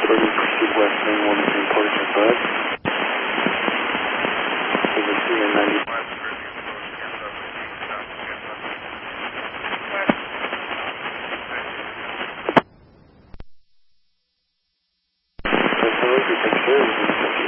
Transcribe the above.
30, proceed west main 1 between Portage and Bud. Over 3 and 90. That's all, you take care of it.